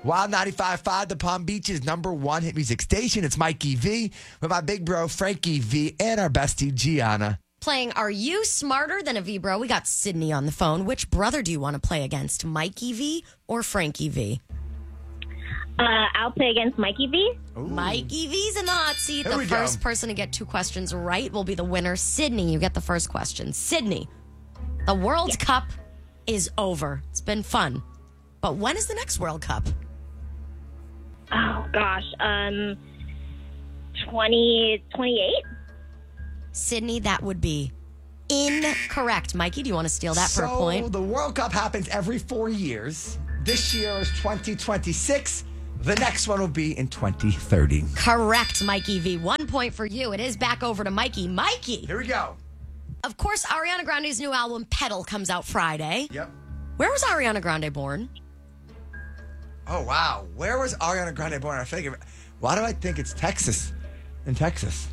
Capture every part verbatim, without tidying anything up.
Wild ninety-five point five, the Palm Beach's number one hit music station. It's Mikey V with my big bro, Frankie V, and our bestie, Gianna. Playing Are You Smarter Than a V, bro? We got Sydney on the phone. Which brother do you want to play against, Mikey V or Frankie V? Uh, I'll play against Mikey V. Ooh. Mikey V's in the hot seat. Here the we first go. person to get two questions right will be the winner. Sydney, you get the first question. Sydney, the World Yeah. Cup is over. It's been fun. But when is the next World Cup? Oh, gosh. Um, twenty twenty-eight? Sydney, that would be incorrect. Mikey, do you want to steal that so for a point? The World Cup happens every four years. This year is twenty twenty-six. The next one will be in twenty thirty. Correct, Mikey V. One point for you. It is back over to Mikey. Mikey. Here we go. Of course, Ariana Grande's new album, Pedal, comes out Friday. Yep. Where was Ariana Grande born? Oh, wow. Where was Ariana Grande born? I think. Why do I think it's Texas? In Texas.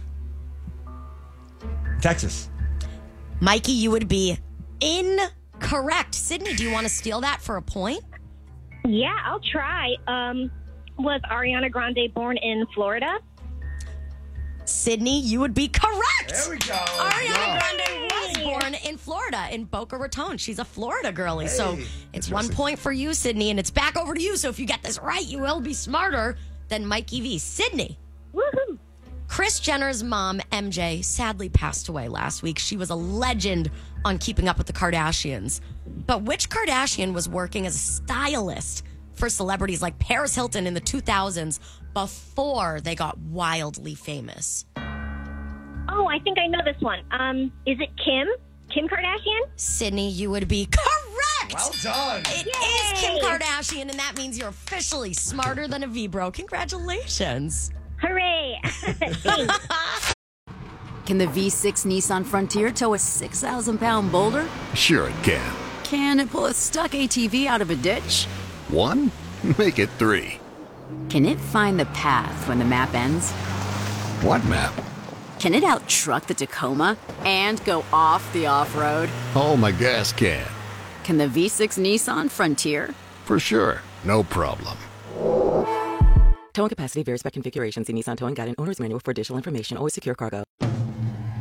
Texas. Mikey, you would be incorrect. Sydney, do you want to steal that for a point? Yeah, I'll try. Um, was Ariana Grande born in Florida? Sydney, you would be correct. There we go. Ariana Yeah. Grande was born in Florida, in Boca Raton. She's a Florida girlie. Hey, so it's one interesting. point for you, Sydney, and it's back over to you. So if you get this right, you will be smarter than Mikey V. Sydney. Woohoo! Kris Jenner's mom, M J, sadly passed away last week. She was a legend on Keeping Up with the Kardashians. But which Kardashian was working as a stylist for celebrities like Paris Hilton in the two thousands before they got wildly famous? Oh, I think I know this one. Um, is it Kim? Kim Kardashian? Sydney, you would be correct. Well done. It Yay! is Kim Kardashian, and that means you're officially smarter than a V-bro. Congratulations. Hooray! Thanks. Can the V six Nissan Frontier tow a six thousand pound boulder? Sure it can. Can it pull a stuck A T V out of a ditch? One? Make it three. Can it find the path when the map ends? What map? Can it out-truck the Tacoma and go off the off-road? Oh, my gas can. Can the V six Nissan Frontier? For sure. No problem. Towing capacity varies by configuration. See Nissan Towing Guide and Owner's Manual for additional information. Always secure cargo.